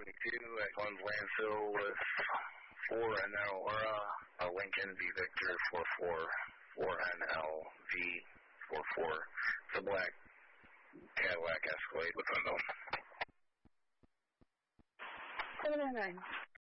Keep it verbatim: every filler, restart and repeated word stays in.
seventy-two. One's landfill with four N L Aura, a Lincoln V Victor four four, four N L V four four. It's a black Cadillac Escalade with window. seven nine nine.